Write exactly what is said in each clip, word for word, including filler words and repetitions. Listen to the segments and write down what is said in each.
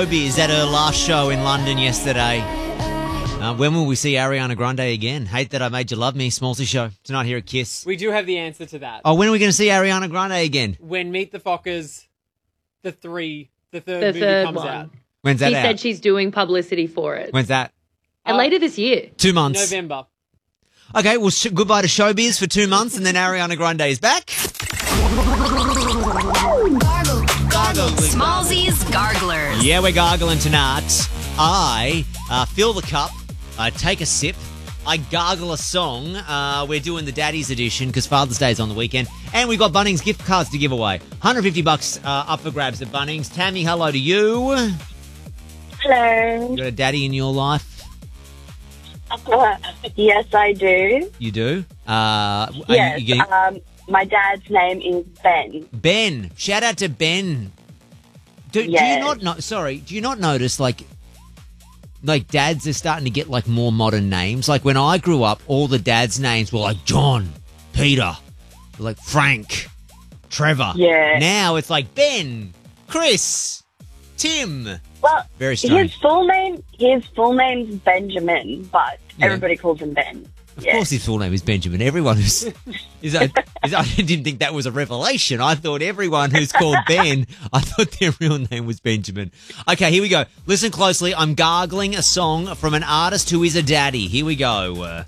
Is at her last show in London yesterday. Uh, when will we see Ariana Grande again? Hate That I Made You Love Me, Smallsy Show. Tonight here at Kiss. We do have the answer to that. Oh, when are we going to see Ariana Grande again? When Meet the Fockers, the three, the third The movie third comes one. out. When's that She out? said she's doing publicity for it. When's that? And Uh, later this year. Two months. November. Okay, well, sh- goodbye to Showbiz for two months, and then Ariana Grande is back. Smallsy's Garglers. Yeah, we're gargling tonight. I uh, fill the cup, I take a sip, I gargle a song. Uh, we're doing the Daddy's edition because Father's Day is on the weekend. And we've got Bunnings gift cards to give away. one hundred fifty bucks uh, up for grabs at Bunnings. Tammy, hello to you. Hello. You got a daddy in your life? Yes, I do. You do? Uh, are Yes. you getting- Um, my dad's name is Ben. Ben. Shout out to Ben. Do, do you Yes. not know? Sorry, do you not notice like, like dads are starting to get like more modern names? Like when I grew up, all the dads' names were like John, Peter, like Frank, Trevor. Yeah. Now it's like Ben, Chris, Tim. Well, Very strange. his full name his full name's Benjamin, but Yeah. everybody calls him Ben. Of Yeah. course, his full name is Benjamin. Everyone who's is, a, is I didn't think that was a revelation. I thought everyone who's called Ben, I thought their real name was Benjamin. Okay, here we go. Listen closely. I'm gargling a song from an artist who is a daddy. Here we go. Uh,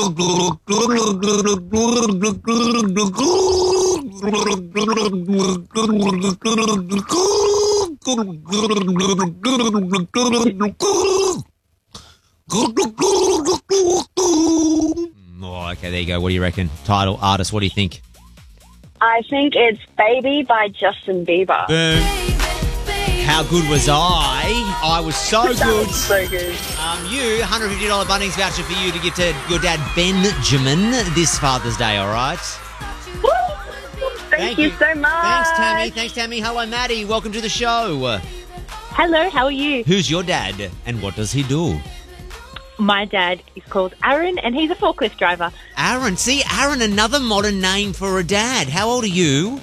Oh, okay, there you go. What do you reckon? Title, artist, what do you think? I think it's Baby by Justin Bieber. Boom. How good was I? I was so That good. was so good. Um, you, one hundred fifty dollars Bunnings voucher for you to give to your dad, Benjamin, this Father's Day, all right? Woo! Thank, you so much. Thanks, Tammy. Thanks, Tammy. Hello, Maddie. Welcome to the show. Hello, how are you? Who's your dad, and what does he do? My dad is called Aaron, and he's a forklift driver. Aaron. See, Aaron, another modern name for a dad. How old are you?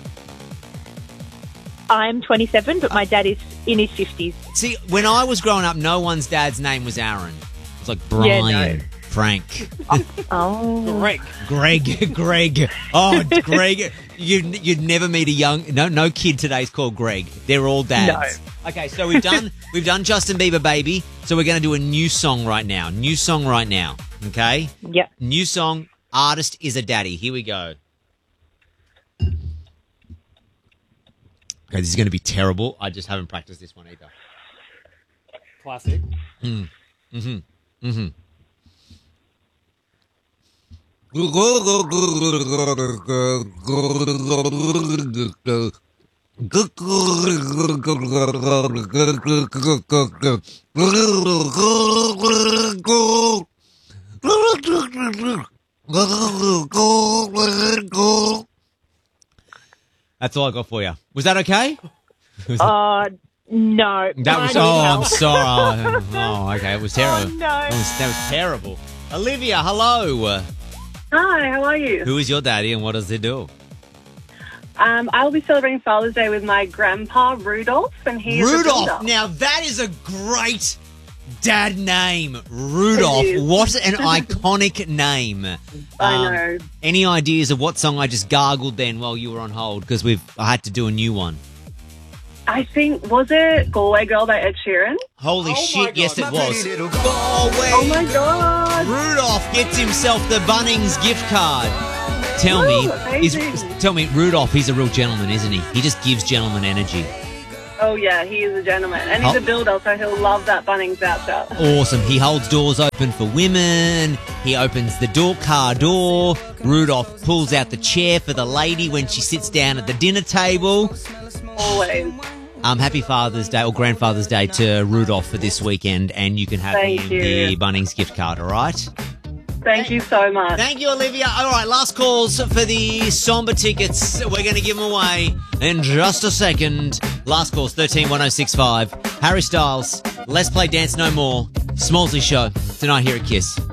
I'm twenty-seven, but my dad is in his fifties. See, when I was growing up, no one's dad's name was Aaron. It was like Brian, Yeah, no. Frank, Oh. Greg. Greg, Greg. Oh, Greg. You'd, you'd never meet a young... No no kid today's called Greg. They're all dads. No. Okay, so we've done we've done Justin Bieber, Baby. So we're going to do a new song right now. New song right now. Okay? Yep. New song, artist is a daddy. Here we go. Okay, this is going to be terrible. I just haven't practiced this one either. Classic. Mm. Mm-hmm. Mm-hmm. That's all I got for you. Was that okay? Uh, no. That was. I Oh, need I'm help. sorry. Oh, okay. It was terrible. Oh, no. That was, that was terrible. Olivia, hello. Hi, how are you? Who is your daddy and what does he do? Um, I'll be celebrating Father's Day with my grandpa, Rudolph, and he is a Rudolph. builder. Now that is a great dad name, Rudolph. It is. What an iconic name. I Um, know. Any ideas of what song I just gargled then while you were on hold? Because we've I had to do a new one. I think, was it Galway Girl by Ed Sheeran? Holy Oh my shit! God. Yes, it My was. pretty Galway. Oh my god! Rudolph gets himself the Bunnings gift card. Tell me, Ooh, is, amazing. tell me, Rudolph, he's a real gentleman, isn't he? He just gives gentleman energy. Oh yeah, he is a gentleman. And he's Oh. a builder, so he'll love that Bunnings voucher. Awesome. He holds doors open for women. He opens the door car door. Rudolph pulls out the chair for the lady when she sits down at the dinner table. Always. Um, happy Father's Day or Grandfather's Day to Rudolph for this weekend, and you can have Thank the, you. the Bunnings gift card, all right? Thank you so much. Thank you, Olivia. All right, last calls for the Somber tickets. We're going to give them away in just a second. Last calls, thirteen one oh six five. Harry Styles, Let's Play Dance No More. Smallsy Show, tonight here at Kiss.